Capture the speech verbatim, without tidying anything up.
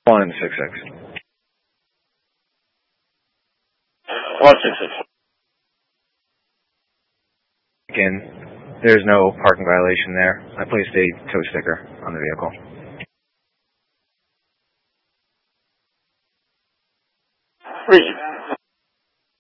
One and six six. One six six. Again, there's no parking violation there. I placed a tow sticker on the vehicle. Reason.